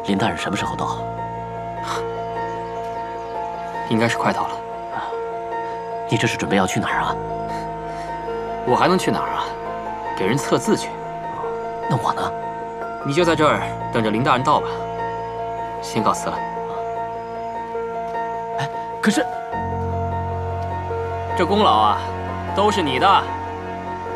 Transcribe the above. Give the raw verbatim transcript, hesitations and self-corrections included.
林大人什么时候到？ 应该是快到了。 你这是准备要去哪儿啊？ 我还能去哪儿啊？给人测字去。 那我呢？ 你就在这儿等着林大人到吧。先告辞了。 哎，可是这功劳啊，都是你的。